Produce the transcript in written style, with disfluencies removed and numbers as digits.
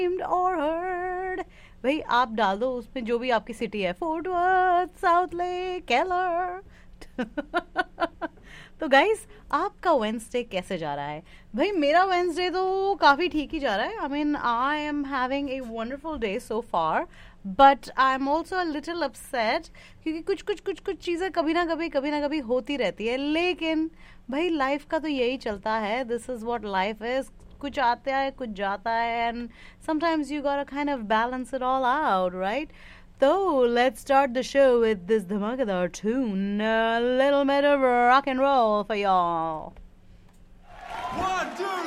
और heard. भाई आप डाल दो उसमें जो भी आपकी सिटी है, fort worth, south lake, Keller. तो गाइस, आपका वेंसडे कैसे जा रहा है? भाई मेरा वेंसडे तो काफ़ी ठीक ही जा रहा है. I mean I am having a wonderful day so far, but I am also a little upset, क्योंकि कुछ चीज़ें कभी ना कभी होती रहती है. लेकिन भाई लाइफ का तो यही चलता है. This is what life is. कुछ आता है, कुछ जाता है, and sometimes you gotta kind of balance it all out, right? So let's start the show with this धमाकेदार tune, a little bit of rock and roll for y'all. 1, 2,